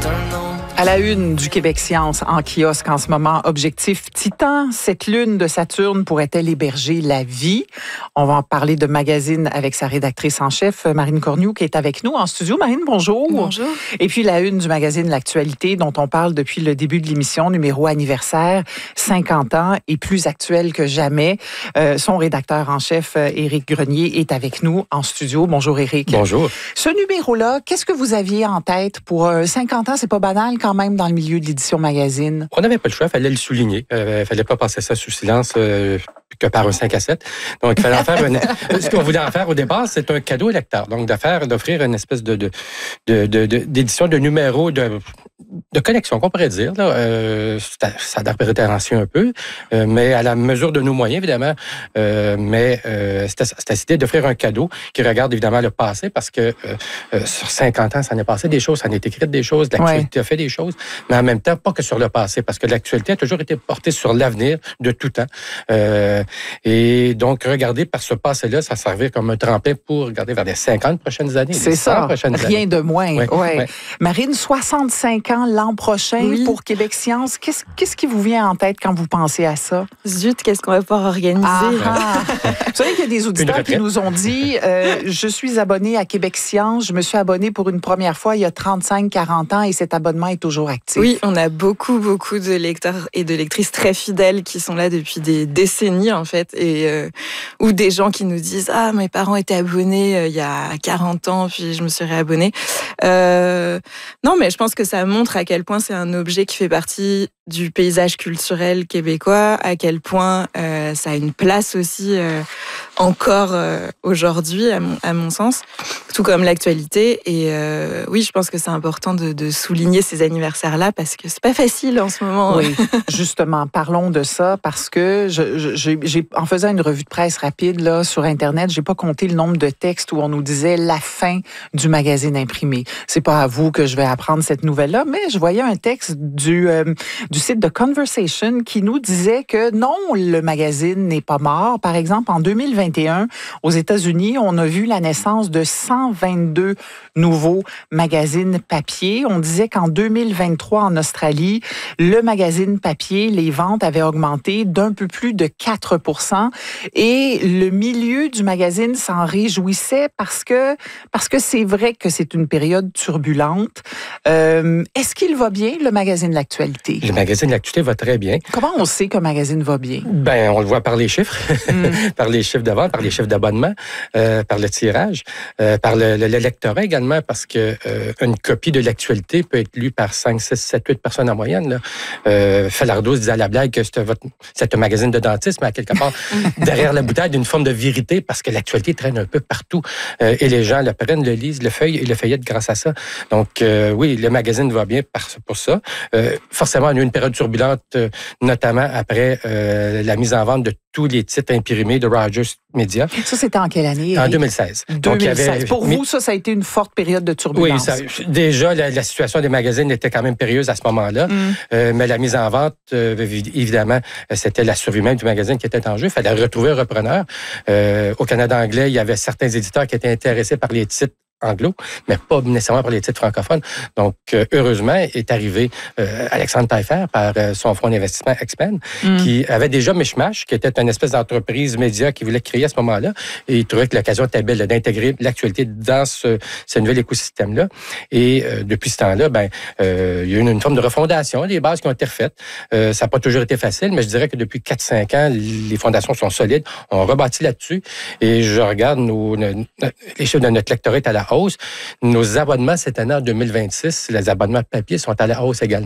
À la une du Québec Science en kiosque en ce moment, objectif Titan. Cette lune de Saturne pourrait-elle héberger la vie? On va en parler de magazine avec sa rédactrice en chef, Marine Cornoux, qui est avec nous en studio. Marine, bonjour. Bonjour. Et puis la une du magazine L'Actualité, dont on parle depuis le début de l'émission, numéro anniversaire, 50 ans et plus actuel que jamais. Son rédacteur en chef, Éric Grenier, est avec nous en studio. Bonjour Éric. Bonjour. Ce numéro-là, qu'est-ce que vous aviez en tête pour 50 ans? C'est pas banal quand même dans le milieu de l'édition magazine. On n'avait pas le choix, il fallait le souligner. Il fallait pas passer ça sous silence que par un 5 à 7. Donc, il fallait en faire ce qu'on voulait en faire au départ, c'est un cadeau au lecteur. Donc, d'offrir une espèce d'édition de numéro de connexion, qu'on pourrait dire. Là. Ça interprétait ancien un peu, mais à la mesure de nos moyens, évidemment. C'était l'idée d'offrir un cadeau qui regarde évidemment le passé, parce que sur 50 ans, ça en est passé des choses, ça en est écrit des choses, l'actualité a fait des choses, mais en même temps, pas que sur le passé, parce que l'actualité a toujours été portée sur l'avenir de tout temps. Et donc, regarder par ce passé-là, ça servait comme un tremplin pour regarder vers les 50 prochaines années. C'est ça, rien de moins. Ouais. Marine, 65 ans l'an prochain pour Québec Science. Qu'est-ce qui vous vient en tête quand vous pensez à ça? Zut, qu'est-ce qu'on va pouvoir organiser? Vous savez qu'il y a des auditeurs qui nous ont dit je suis abonné à Québec Science, je me suis abonné pour une première fois il y a 35-40 ans et cet abonnement est toujours actif. Oui, on a beaucoup de lecteurs et de lectrices très fidèles qui sont là depuis des décennies, en fait, ou des gens qui nous disent « Ah, mes parents étaient abonnés il y a 40 ans, puis je me suis réabonnée. » Non, mais je pense que ça montre à quel point c'est un objet qui fait partie du paysage culturel québécois, à quel point ça a une place aussi encore aujourd'hui, à mon sens, tout comme l'actualité. Et oui, je pense que c'est important de souligner ces anniversaires-là, parce que c'est pas facile en ce moment. Oui, justement, parlons de ça, parce que en faisant une revue de presse rapide là, sur Internet, j'ai pas compté le nombre de textes où on nous disait la fin du magazine imprimé. C'est pas à vous que je vais apprendre cette nouvelle-là, mais je voyais un texte du site de Conversation qui nous disait que non, le magazine n'est pas mort. Par exemple, en 2021, aux États-Unis, on a vu la naissance de 122 nouveaux magazines papier. On disait qu'en 2023, en Australie, le magazine papier, les ventes avaient augmenté d'un peu plus de 4%. Et le milieu du magazine s'en réjouissait parce que c'est vrai que c'est une période turbulente. Est-ce qu'il va bien, le magazine L'Actualité? Le magazine L'Actualité va très bien. Comment on sait qu'un magazine va bien? Ben, on le voit par les chiffres, par les chiffres de vente, par les chiffres d'abonnement, par le tirage, par le lectorat également, parce que une copie de L'Actualité peut être lue par 5, 6, 7, 8 personnes en moyenne. Falardeau disait à la blague que c'est un magazine de dentiste, mais à quelque part, derrière la bouteille, d'une forme de vérité, parce que l'actualité traîne un peu partout. Et les gens le prennent, le lisent, le feuillent et le feuillettent grâce à ça. Donc, oui, le magazine va bien pour ça. Forcément, on a eu une période turbulente, notamment après la mise en vente de tous les titres imprimés de Rogers Media. Ça, c'était en quelle année? En 2016. 2016. Donc, il y avait, pour vous, ça a été une forte période de turbulence. Oui, déjà, la situation des magazines était quand même périlleuse à ce moment-là. Mais la mise en vente, évidemment, c'était la survie même du magazine qui était en jeu. Il fallait retrouver un repreneur. Au Canada anglais, il y avait certains éditeurs qui étaient intéressés par les titres anglo, mais pas nécessairement par les titres francophones. Donc, heureusement, est arrivé Alexandre Taillefer par son fonds d'investissement Expand, qui avait déjà Mishmash, qui était une espèce d'entreprise média qu'il voulait créer à ce moment-là. Et il trouvait que l'occasion était belle d'intégrer l'actualité dans ce nouvel écosystème-là. Et depuis ce temps-là, il y a eu une forme de refondation, des bases qui ont été refaites. Ça n'a pas toujours été facile, mais je dirais que depuis 4-5 ans, les fondations sont solides. On rebâtit là-dessus. Et je regarde les chiffres de notre lectorat à la hausse. Nos abonnements cette année en 2026, les abonnements papier sont à la hausse également.